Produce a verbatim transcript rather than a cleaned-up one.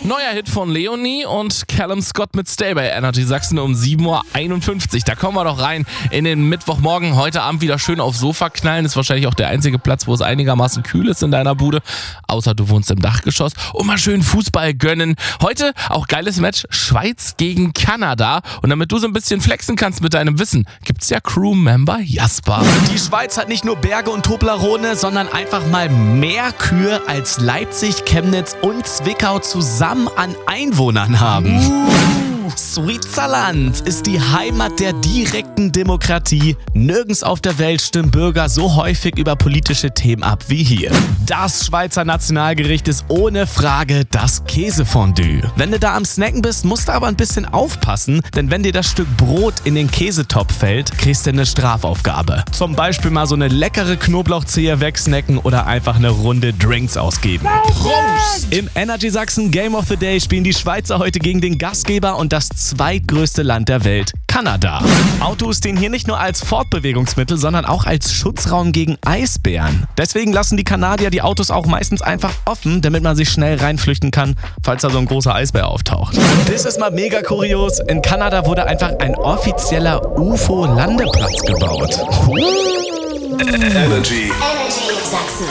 Neuer Hit von Leonie und Callum Scott mit Stay bei Energy Sachsen um sieben Uhr einundfünfzig. Da kommen wir doch rein in den Mittwochmorgen. Heute Abend wieder schön aufs Sofa knallen. Ist wahrscheinlich auch der einzige Platz, wo es einigermaßen kühl ist in deiner Bude. Außer du wohnst im Dachgeschoss. Und mal schön Fußball gönnen. Heute auch geiles Match. Schweiz gegen Kanada. Und damit du so ein bisschen flexen kannst mit deinem Wissen, gibt's ja Crewmember Jasper. Die Schweiz hat nicht nur Berge und Toblerone, sondern einfach mal mehr Kühe als Leipzig, Chemnitz und Zwickau zusammen an Einwohnern haben. Uh. Switzerland ist die Heimat der direkten Demokratie. Nirgends auf der Welt stimmen Bürger so häufig über politische Themen ab wie hier. Das Schweizer Nationalgericht ist ohne Frage das Käsefondue. Wenn du da am Snacken bist, musst du aber ein bisschen aufpassen, denn wenn dir das Stück Brot in den Käsetopf fällt, kriegst du eine Strafaufgabe. Zum Beispiel mal so eine leckere Knoblauchzehe wegsnacken oder einfach eine Runde Drinks ausgeben. Prost! Im Energy Sachsen Game of the Day spielen die Schweizer heute gegen den Gastgeber und das zweitgrößte Land der Welt, Kanada. Autos stehen hier nicht nur als Fortbewegungsmittel, sondern auch als Schutzraum gegen Eisbären. Deswegen lassen die Kanadier die Autos auch meistens einfach offen, damit man sich schnell reinflüchten kann, falls da so ein großer Eisbär auftaucht. Das ist mal mega kurios. In Kanada wurde einfach ein offizieller U F O-Landeplatz gebaut. Energy. Energy Sachsen.